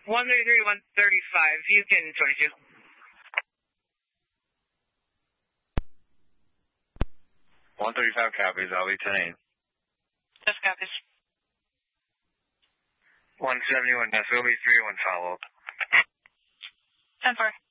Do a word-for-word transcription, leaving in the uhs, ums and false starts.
one thirty-three, one thirty-five, you can twenty-two. one thirty-five copies, I'll be ten eight. Just copies. one seventy-one, that's O B three, one follow-up. ten four.